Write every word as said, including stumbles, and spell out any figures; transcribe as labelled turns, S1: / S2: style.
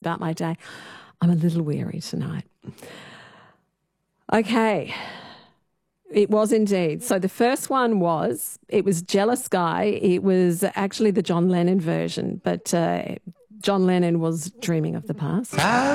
S1: start my day. I'm a little weary tonight. Okay. It was indeed. So the first one was, it was Jealous Guy. It was actually the John Lennon version, but uh, John Lennon was dreaming of the past.